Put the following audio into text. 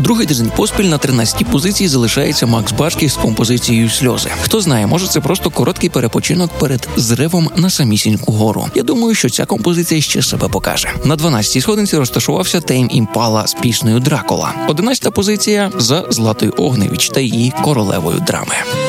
Другий тиждень поспіль на 13-й позиції залишається Макс Барських з композицією «Сльози». Хто знає, може це просто короткий перепочинок перед зривом на самісіньку гору. Я думаю, що ця композиція ще себе покаже. На 12-й сходинці розташувався Тейм Імпала з піснею «Дракула». 11-та позиція за Златою Огневич та її королевою драми.